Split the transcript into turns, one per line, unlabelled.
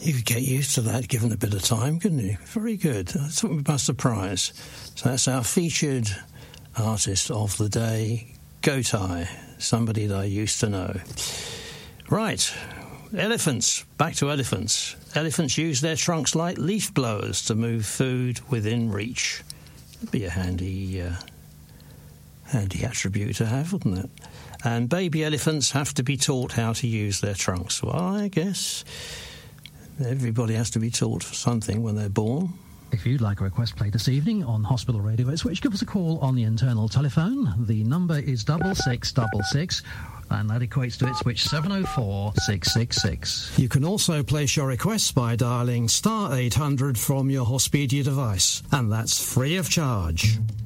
You could get used to that given a bit of time, couldn't you? Very good. That took me by surprise. So that's our featured artist of the day, Gotye, somebody that I used to know. Right, elephants. Back to elephants. Elephants use their trunks like leaf blowers to move food within reach. That'd be a handy attribute to have, wouldn't it? And baby elephants have to be taught how to use their trunks. Well, I guess everybody has to be taught something when they're born.
If you'd like a request played this evening on Hospital Radio Ipswich, give us a call on the internal telephone. The number is 6666, and that equates to Ipswich 704 666.
You can also place your requests by dialling *800 from your Hospedia device, and that's free of charge.